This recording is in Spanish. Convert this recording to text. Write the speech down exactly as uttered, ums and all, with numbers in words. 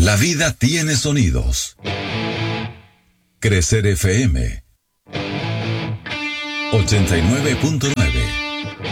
La vida tiene sonidos. Crecer F M ochenta y nueve punto